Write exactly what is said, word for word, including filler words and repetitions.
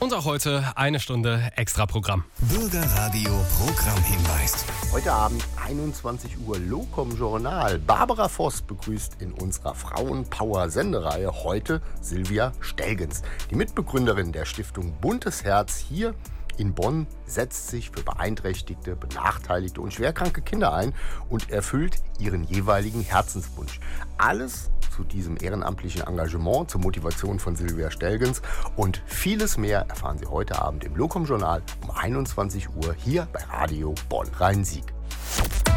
Und auch heute eine Stunde Extra-Programm. Bürgerradio Programmhinweis. Heute Abend einundzwanzig Uhr Locom Journal. Barbara Voss begrüßt in unserer Frauenpower-Sendereihe heute Silvia Stelgens. Die Mitbegründerin der Stiftung Buntes Herz hier in Bonn setzt sich für beeinträchtigte, benachteiligte und schwerkranke Kinder ein und erfüllt ihren jeweiligen Herzenswunsch. Alles zu diesem ehrenamtlichen Engagement, zur Motivation von Silvia Stelgens und vieles mehr erfahren Sie heute Abend im Locom Journal um einundzwanzig Uhr hier bei Radio Bonn Rhein-Sieg.